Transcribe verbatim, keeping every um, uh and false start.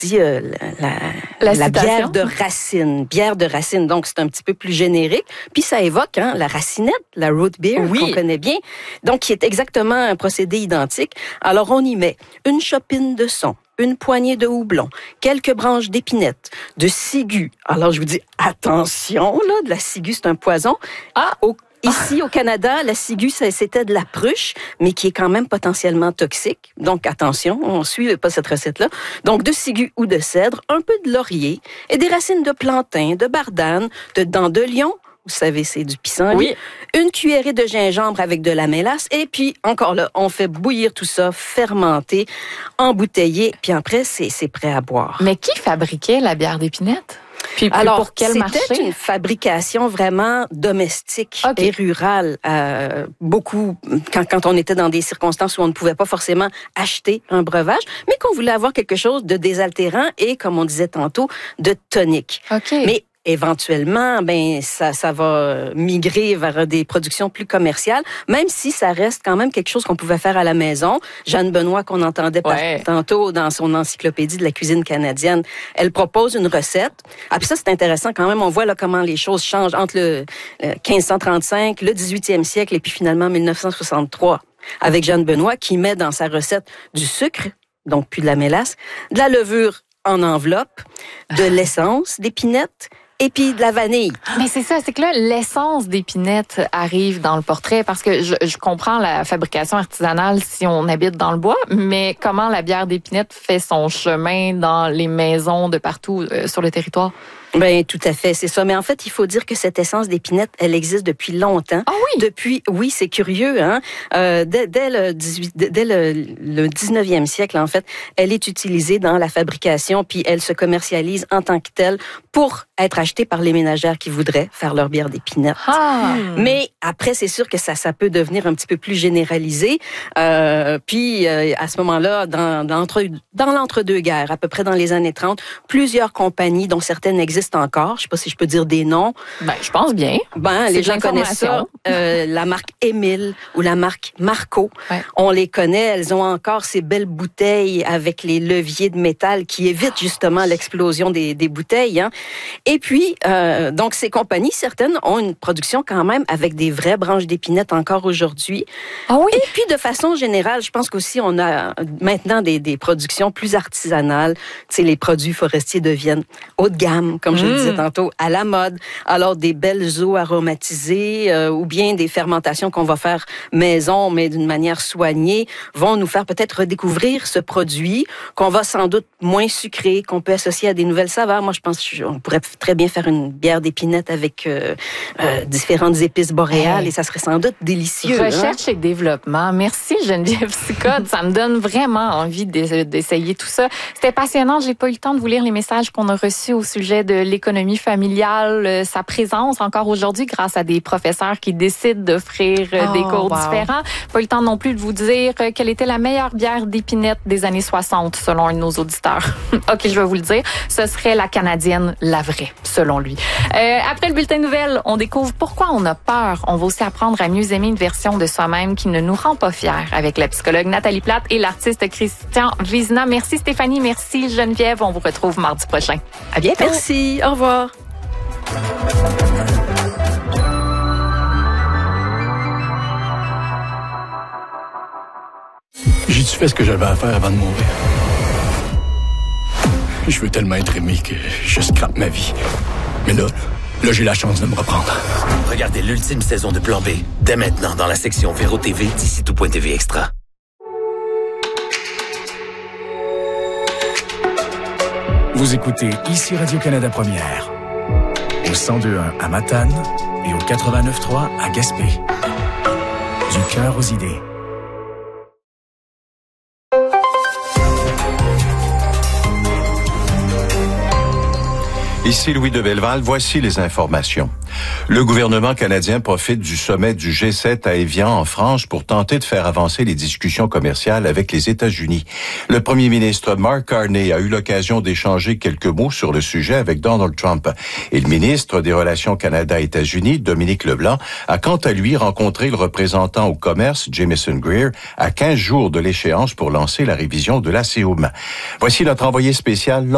dit euh, la, la, la bière de racine. Bière de racine, donc c'est un petit peu plus générique. Puis ça évoque hein, la racinette, la root beer, oui. qu'on connaît bien. Donc, qui est exactement un procédé identique. Alors, on y met une chopine de son, une poignée de houblon, quelques branches d'épinette, de ciguë. Alors, je vous dis, attention, là, de la ciguë, c'est un poison. Ah! Au Ici, au Canada, la ciguë, c'était de la pruche, mais qui est quand même potentiellement toxique. Donc, attention, on ne suit pas cette recette-là. Donc, de ciguë ou de cèdre, un peu de laurier et des racines de plantain, de bardane, de dents de lion. Vous savez, c'est du pissenlit. Oui. Une cuillerée de gingembre avec de la mélasse. Et puis, encore là, on fait bouillir tout ça, fermenter, embouteiller. Puis après, c'est, c'est prêt à boire. Mais qui fabriquait la bière d'épinette? Puis, puis Alors, pour quel marché? C'était une fabrication vraiment domestique okay. et rurale. Euh, beaucoup, quand, quand on était dans des circonstances où on ne pouvait pas forcément acheter un breuvage, mais qu'on voulait avoir quelque chose de désaltérant et, comme on disait tantôt, de tonique. Okay. Mais éventuellement, ben ça, ça va migrer vers des productions plus commerciales, même si ça reste quand même quelque chose qu'on pouvait faire à la maison. Jeanne Benoît, qu'on entendait ouais. tantôt dans son encyclopédie de la cuisine canadienne, elle propose une recette. Ah, puis ça, c'est intéressant quand même. On voit là comment les choses changent entre le, le quinze cent trente-cinq, le dix-huitième siècle et puis finalement dix-neuf cent soixante-trois, avec Jeanne Benoît qui met dans sa recette du sucre, donc puis de la mélasse, de la levure en enveloppe, de l'essence d'épinette, et puis de la vanille. Mais c'est ça, c'est que là, l'essence d'épinette arrive dans le portrait parce que je, je comprends la fabrication artisanale si on habite dans le bois, mais comment la bière d'épinette fait son chemin dans les maisons de partout euh, sur le territoire? Ben tout à fait, c'est ça. Mais en fait, il faut dire que cette essence d'épinette, elle existe depuis longtemps. Ah oui. Depuis, oui, c'est curieux, hein. Euh, dès, dès le dix-huit, dès le, le dix-neuvième siècle, en fait, elle est utilisée dans la fabrication, puis elle se commercialise en tant que telle pour être achetée par les ménagères qui voudraient faire leur bière d'épinette. Ah. Mais après, c'est sûr que ça, ça peut devenir un petit peu plus généralisé. Euh, puis euh, à ce moment-là, dans, dans, l'entre, dans l'entre-deux-guerres, à peu près dans les années trente, plusieurs compagnies, dont certaines existent encore. Je sais pas si je peux dire des noms. Ben, je pense bien. Ben, les gens connaissent ça. Euh, la marque Émile ou la marque Marco. Ouais. On les connaît. Elles ont encore ces belles bouteilles avec les leviers de métal qui évitent justement l'explosion des, des bouteilles. Hein. Et puis, euh, donc, ces compagnies, certaines, ont une production quand même avec des vraies branches d'épinette encore aujourd'hui. Ah oui? Et puis, de façon générale, je pense qu'aussi, on a maintenant des, des productions plus artisanales. Tu sais, les produits forestiers deviennent haut de gamme, comme je mmh. le disais tantôt, à la mode. Alors, des belles eaux aromatisées euh, ou bien des fermentations qu'on va faire maison, mais d'une manière soignée, vont nous faire peut-être redécouvrir ce produit qu'on va sans doute moins sucré, qu'on peut associer à des nouvelles saveurs. Moi, je pense qu'on pourrait très bien faire une bière d'épinette avec euh, euh, différentes épices boréales hey. Et ça serait sans doute délicieux. Recherche hein? et développement. Merci Geneviève Sicotte. Ça me donne vraiment envie d'essayer tout ça. C'était passionnant. J'ai pas eu le temps de vous lire les messages qu'on a reçus au sujet de l'économie familiale, sa présence encore aujourd'hui grâce à des professeurs qui décident d'offrir oh, des cours wow. différents. Pas eu le temps non plus de vous dire quelle était la meilleure bière d'épinette des années soixante selon un de nos auditeurs. OK, je vais vous le dire. Ce serait la canadienne, la vraie, selon lui. Euh, après le bulletin de nouvelles, on découvre pourquoi on a peur. On va aussi apprendre à mieux aimer une version de soi-même qui ne nous rend pas fiers avec la psychologue Nathalie Plate et l'artiste Christian Vizina. Merci Stéphanie, merci Geneviève. On vous retrouve mardi prochain. À bientôt. Merci, au revoir. J'ai-tu fait ce que j'avais à faire avant de mourir? Je veux tellement être aimé que je scrape ma vie. Mais là, là, j'ai la chance de me reprendre. Regardez l'ultime saison de Plan B, dès maintenant dans la section Véro T V d'ici tout point T V Extra. Vous écoutez ici Radio-Canada Première, au cent deux point un à Matane et au quatre-vingt-neuf point trois à Gaspé. Du cœur aux idées. Ici Louis de Belleval, voici les informations. Le gouvernement canadien profite du sommet du G sept à Évian en France pour tenter de faire avancer les discussions commerciales avec les États-Unis. Le premier ministre Mark Carney a eu l'occasion d'échanger quelques mots sur le sujet avec Donald Trump. Et le ministre des Relations Canada-États-Unis, Dominique Leblanc, a quant à lui rencontré le représentant au commerce, Jamieson Greer, à quinze jours de l'échéance pour lancer la révision de la C O M. Voici notre envoyé spécial